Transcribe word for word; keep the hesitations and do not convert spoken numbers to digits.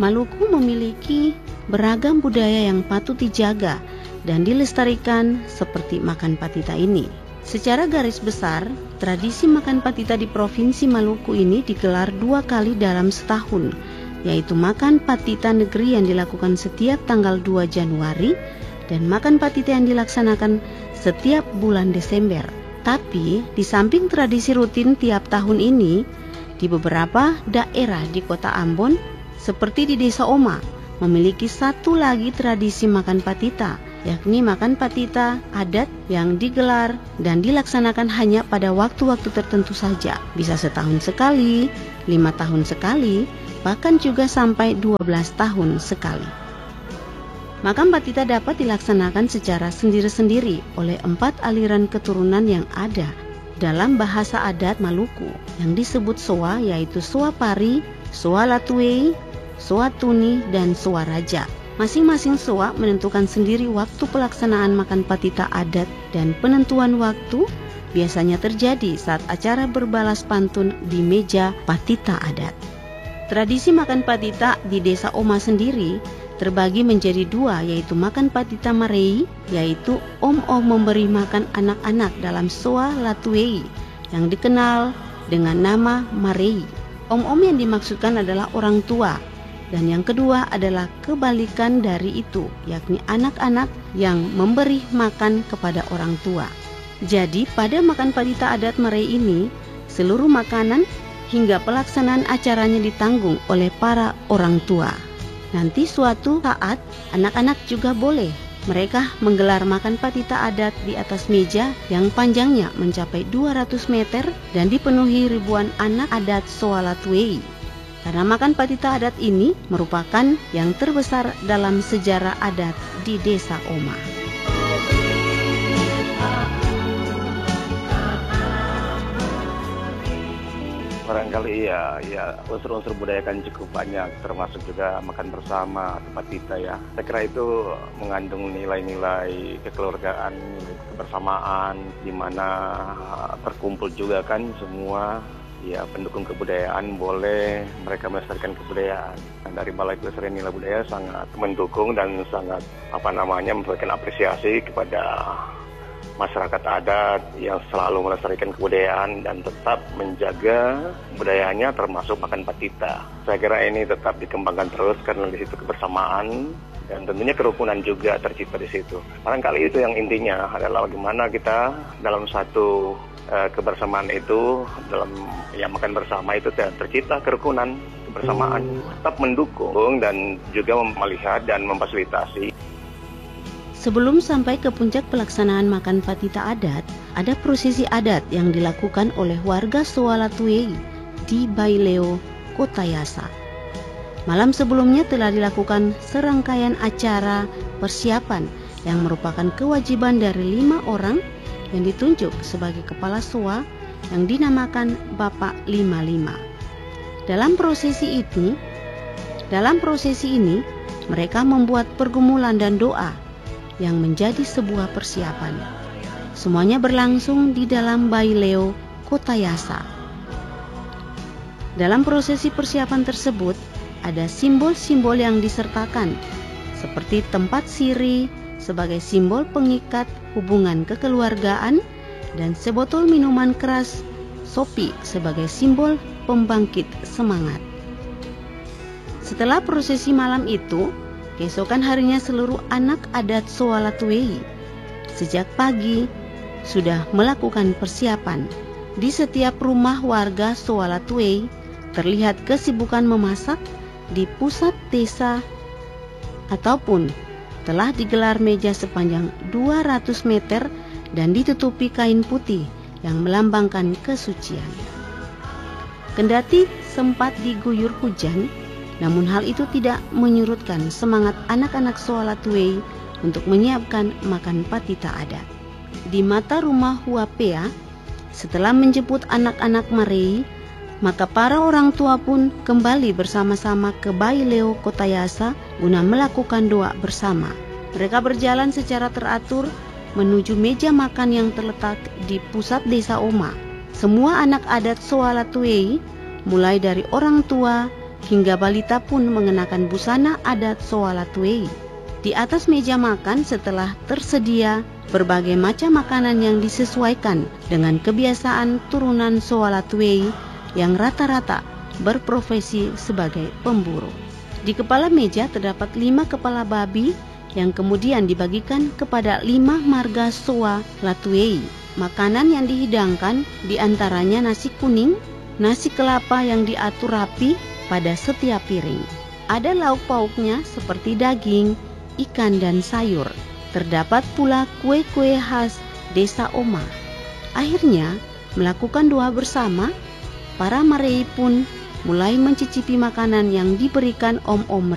Maluku memiliki beragam budaya yang patut dijaga dan dilestarikan seperti makan patita ini. Secara garis besar, tradisi makan patita di Provinsi Maluku ini digelar dua kali dalam setahun, yaitu makan patita negeri yang dilakukan setiap tanggal dua Januari dan makan patita yang dilaksanakan setiap bulan Desember. Tapi, di samping tradisi rutin tiap tahun ini, di beberapa daerah di Kota Ambon, seperti di Desa Oma, memiliki satu lagi tradisi makan patita, yakni makan patita adat yang digelar dan dilaksanakan hanya pada waktu-waktu tertentu saja. Bisa setahun sekali, lima tahun sekali, bahkan juga sampai dua belas tahun sekali. Makan patita dapat dilaksanakan secara sendiri-sendiri oleh empat aliran keturunan yang ada dalam bahasa adat Maluku yang disebut Soa, yaitu Soa Pari, Soa Latuwei, Soa Tuni, dan Soa Raja. Masing-masing Soa menentukan sendiri waktu pelaksanaan makan patita adat, dan penentuan waktu biasanya terjadi saat acara berbalas pantun di meja patita adat. Tradisi makan patita di Desa Oma sendiri terbagi menjadi dua, yaitu makan patita marei, yaitu om-om memberi makan anak-anak dalam Soa Latuwei yang dikenal dengan nama marei. Om-om yang dimaksudkan adalah orang tua. Dan yang kedua adalah kebalikan dari itu, yakni anak-anak yang memberi makan kepada orang tua. Jadi pada makan patita adat marei ini, seluruh makanan hingga pelaksanaan acaranya ditanggung oleh para orang tua. Nanti suatu saat anak-anak juga boleh. Mereka menggelar makan patita adat di atas meja yang panjangnya mencapai dua ratus meter dan dipenuhi ribuan anak adat Soa Latuwei. Karena makan patita adat ini merupakan yang terbesar dalam sejarah adat di Desa Oma. Barangkali ya, ya unsur-unsur budaya kan cukup banyak, termasuk juga makan bersama atau patita ya. Saya kira itu mengandung nilai-nilai kekeluargaan, kebersamaan, di mana terkumpul juga kan semua ya pendukung kebudayaan, boleh mereka melestarikan kebudayaan. Dan dari Balai Pelestarian Nilai Budaya sangat mendukung dan sangat apa namanya memberikan apresiasi kepada masyarakat adat yang selalu melestarikan kebudayaan dan tetap menjaga budayanya, termasuk makan patita. Saya kira ini tetap dikembangkan terus karena di situ kebersamaan dan tentunya kerukunan juga tercipta di situ. Barangkali itu yang intinya adalah bagaimana kita dalam satu kebersamaan itu, dalam yang makan bersama itu tercipta kerukunan, kebersamaan, tetap mendukung dan juga melihat dan memfasilitasi. Sebelum sampai ke puncak pelaksanaan makan patita adat, ada prosesi adat yang dilakukan oleh warga Soa Latuwei di Baileo, Kota Yasa. Malam sebelumnya telah dilakukan serangkaian acara persiapan yang merupakan kewajiban dari lima orang yang ditunjuk sebagai kepala Soa yang dinamakan Bapak lima lima. Dalam prosesi ini, dalam prosesi ini mereka membuat pergumulan dan doa yang menjadi sebuah persiapan. Semuanya berlangsung di dalam Baileo, Kota Yasa. Dalam prosesi persiapan tersebut ada simbol-simbol yang disertakan, seperti tempat siri sebagai simbol pengikat hubungan kekeluargaan dan sebotol minuman keras sopi sebagai simbol pembangkit semangat. Setelah prosesi malam itu, keesokan harinya seluruh anak adat Soa Latuwei sejak pagi sudah melakukan persiapan. Di setiap rumah warga Soa Latuwei terlihat kesibukan memasak di pusat desa ataupun telah digelar meja sepanjang dua ratus meter dan ditutupi kain putih yang melambangkan kesucian. Kendati sempat diguyur hujan, namun hal itu tidak menyurutkan semangat anak-anak Soa Latuwei untuk menyiapkan makan patita adat. Di mata rumah Huapea, setelah menjemput anak-anak marei, maka para orang tua pun kembali bersama-sama ke Baileo, Kota Yasa guna melakukan doa bersama. Mereka berjalan secara teratur menuju meja makan yang terletak di pusat desa Oma. Semua anak adat Soa Latuwei, mulai dari orang tua hingga balita pun mengenakan busana adat Sowalatwei. Di atas meja makan setelah tersedia berbagai macam makanan yang disesuaikan dengan kebiasaan turunan Sowalatwei yang rata-rata berprofesi sebagai pemburu. Di kepala meja terdapat lima kepala babi yang kemudian dibagikan kepada lima marga Sowalatwei. Makanan yang dihidangkan diantaranya nasi kuning, nasi kelapa yang diatur rapi pada setiap piring. Ada lauk pauknya seperti daging, ikan dan sayur. Terdapat pula kue-kue khas desa Oma. Akhirnya, melakukan doa bersama, para marei pun mulai mencicipi makanan yang diberikan om-om